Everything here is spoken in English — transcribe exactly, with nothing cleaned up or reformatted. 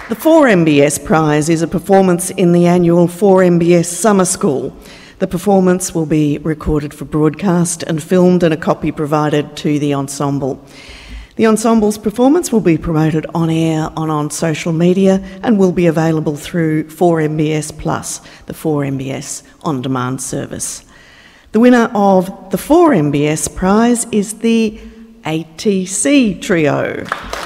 The four M B S Prize is a performance in the annual four M B S Summer School. The performance will be recorded for broadcast and filmed, and a copy provided to the ensemble. The ensemble's performance will be promoted on air and on social media and will be available through four M B S Plus, the four M B S on-demand service. The winner of the four M B S Prize is the A T C Trio.